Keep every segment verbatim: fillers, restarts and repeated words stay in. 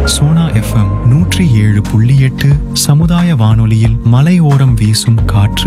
Sona FM நூற்றி ஏழு புள்ளி எட்டு சமுதாய வானொலியில் மலையோரம் வீசும் காற்று.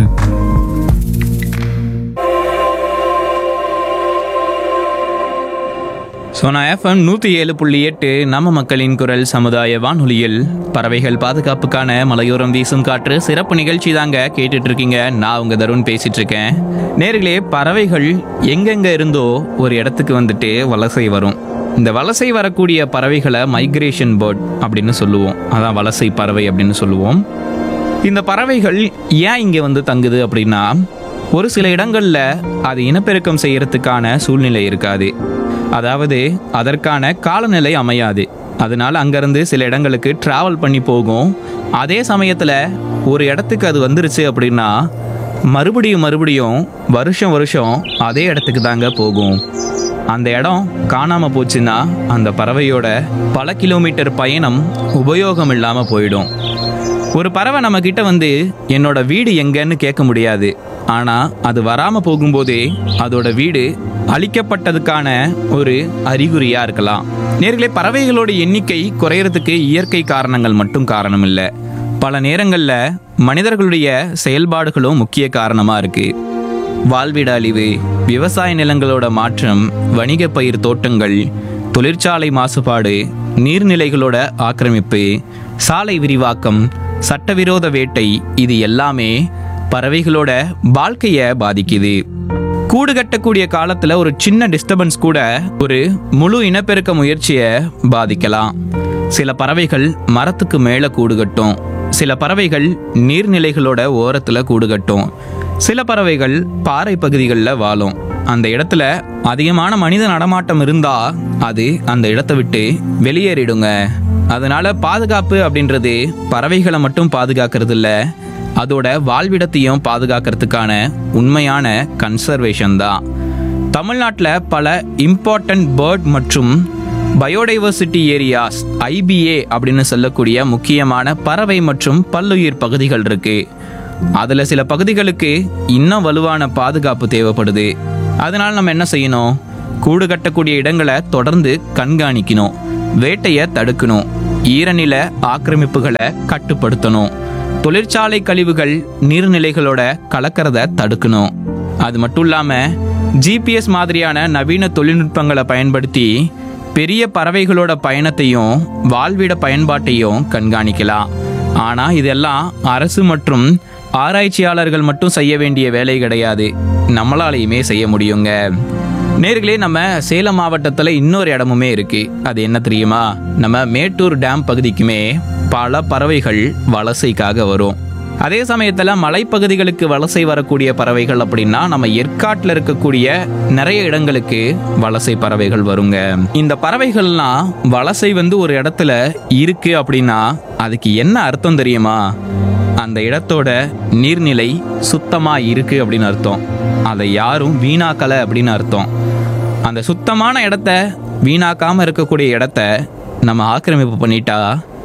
சோனா எஃப்எம் நூற்றி ஏழு புள்ளி எட்டு நம்ம மக்களின் குரல் சமுதாய வானொலியில் பறவைகள் பாதுகாப்புக்கான மலையோரம் வீசும் காற்று சிறப்பு நிகழ்ச்சி தாங்க கேட்டுட்டு இருக்கீங்க. நான் உங்க தருண் பேசிட்டு இருக்கேன். நேர்களே, பறவைகள் எங்கெங்க இருந்தோ ஒரு இடத்துக்கு வந்துட்டு வலசை வரும். இந்த வலசை வரக்கூடிய பறவைகளை மைக்ரேஷன் பேர்ட் அப்படின்னு சொல்லுவோம். அதான் வலசை பறவை அப்படின்னு சொல்லுவோம். இந்த பறவைகள் ஏன் இங்கே வந்து தங்குது அப்படின்னா, ஒரு சில இடங்களில் அது இனப்பெருக்கம் செய்யறதுக்கான சூழ்நிலை இருக்காது. அதாவது அதற்கான காலநிலை அமையாது. அதனால அங்கேருந்து சில இடங்களுக்கு ட்ராவல் பண்ணி போகும். அதே சமயத்தில் ஒரு இடத்துக்கு அது வந்துருச்சு அப்படின்னா மறுபடியும் மறுபடியும் வருஷம் வருஷம் அதே இடத்துக்கு தாங்க போகும். அந்த இடம் காணாமல் போச்சுன்னா அந்த பறவையோட பல கிலோமீட்டர் பயணம் உபயோகம் இல்லாமல் போயிடும். ஒரு பறவை நம்ம கிட்ட வந்து என்னோட வீடு எங்கன்னு கேட்க முடியாது. ஆனால் அது வராமல் போகும்போதே அதோட வீடு அழிக்கப்பட்டதுக்கான ஒரு அறிகுறியா இருக்கலாம். நேர்களே, பறவைகளோட எண்ணிக்கை குறையறதுக்கு இயற்கை காரணங்கள் மட்டும் காரணம் இல்லை. பல நேரங்களில் மனிதர்களுடைய செயல்பாடுகளும் முக்கிய காரணமாக இருக்கு. வாழ்விட அழிவு, விவசாய நிலங்களோட மாற்றம், வணிக பயிர் தோட்டங்கள், தொழிற்சாலை மாசுபாடு, நீர்நிலைகளோட ஆக்கிரமிப்பு, சாலை விரிவாக்கம், சட்டவிரோத வேட்டை, இது எல்லாமே பறவைகளோட வாழ்க்கையை பாதிக்குது. கூடு கட்டக்கூடிய காலத்துல ஒரு சின்ன டிஸ்டர்பன்ஸ் கூட ஒரு முழு இனப்பெருக்க முயற்சியை பாதிக்கலாம். சில பறவைகள் மரத்துக்கு மேல கூடு கட்டும். சில பறவைகள் நீர்நிலைகளோட ஓரத்துல கூடு கட்டும். சில பறவைகள் பாறை பகுதிகளில் வாழும். அந்த இடத்துல அதிகமான மனித நடமாட்டம் இருந்தா அது அந்த இடத்தை விட்டு வெளியேறிடுங்க. அதனால பாதுகாப்பு அப்படின்றது பறவைகளை மட்டும் பாதுகாக்கிறது இல்ல, அதோட வாழ்விடத்தையும் பாதுகாக்கிறதுக்கான உண்மையான கன்சர்வேஷன் தான். தமிழ்நாட்டில் பல இம்பார்ட்டன்ட் பேர்ட் மற்றும் பயோடைவர்சிட்டி ஏரியாஸ் ஐபிஏ அப்படின்னு சொல்லக்கூடிய முக்கியமான பறவை மற்றும் பல்லுயிர் பகுதிகள் இருக்கு. அதில் சில பகுதிகளுக்கு இன்னும் வலுவான பாதுகாப்பு தேவைப்படுது. அதனால நம்ம என்ன செய்யணும்? கூடு கட்டக்கூடிய இடங்களை தொடர்ந்து கண்காணிக்கணும், வேட்டையை தடுக்கணும், ஈரநில ஆக்கிரமிப்புகளை கட்டுப்படுத்தணும், தொழிற்சாலை கழிவுகள் நீர்நிலைகளோட கலக்கிறத தடுக்கணும். அது மட்டும் இல்லாமல் ஜிபிஎஸ் மாதிரியான நவீன தொழில்நுட்பங்களை பயன்படுத்தி பெரிய பறவைகளோட பயணத்தையும் வாழ்விட பயன்பாட்டையும் கண்காணிக்கலாம். ஆனால் இதெல்லாம் அரசு மற்றும் ஆராய்ச்சியாளர்கள் மட்டும் செய்ய வேண்டிய வேலை கிடையாது, நம்மளாலையுமே செய்ய முடியுங்க. நேர்களே, நம்ம சேலம் மாவட்டத்தில் இன்னொரு இடமுமே இருக்கு. அது என்ன தெரியுமா? நம்ம மேட்டூர் டேம் பகுதிக்குமே பல பறவைகள் வலசைக்காக வரும். அதே சமயத்தில் மலைப்பகுதிகளுக்கு வலசை வரக்கூடிய பறவைகள் அப்படின்னா நம்ம ஏற்காட்டில் இருக்கக்கூடிய நிறைய இடங்களுக்கு வலசை பறவைகள் வருங்க. இந்த பறவைகள்லாம் வலசை வந்து ஒரு இடத்துல இருக்கு அப்படின்னா அதுக்கு என்ன அர்த்தம் தெரியுமா? அந்த இடத்தோட நீர்நிலை சுத்தமா இருக்கு அப்படின்னு அர்த்தம். அதை யாரும் வீணாக்கலை அப்படின்னு அர்த்தம். அந்த சுத்தமான இடத்த வீணாக்காம இருக்கக்கூடிய இடத்த நம்ம ஆக்கிரமிப்பு பண்ணிட்டா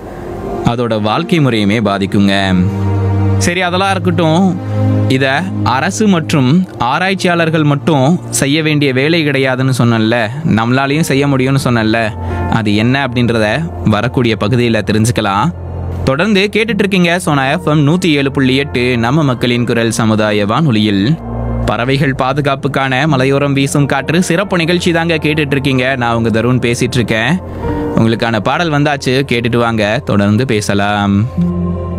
அதோட வாழ்க்கை முறையுமே பாதிக்குங்க. சரி, அதெல்லாம் இருக்கட்டும். இதை அரசு மற்றும் ஆராய்ச்சியாளர்கள் மட்டும் செய்ய வேண்டிய வேலை கிடையாதுன்னு சொன்னல, நம்மளாலையும் செய்ய முடியும்னு சொன்னல. அது என்ன அப்படின்றத வரக்கூடிய பகுதியில் தெரிஞ்சுக்கலாம். தொடர்ந்து கேட்டுட்டு இருக்கீங்க சோனா எஃப்எம் நூற்றி ஏழு புள்ளி எட்டு நம்ம மக்களின் குரல் சமுதாய வானொலியில் பறவைகள் பாதுகாப்புக்கான மலையோரம் வீசும் காற்று சிறப்பு நிகழ்ச்சி தாங்க கேட்டுட்டு இருக்கீங்க. நான் உங்க தருண் பேசிட்டு இருக்கேன். உங்களுக்கான பாடல் வந்தாச்சு, கேட்டுட்டு வாங்க, தொடர்ந்து பேசலாம்.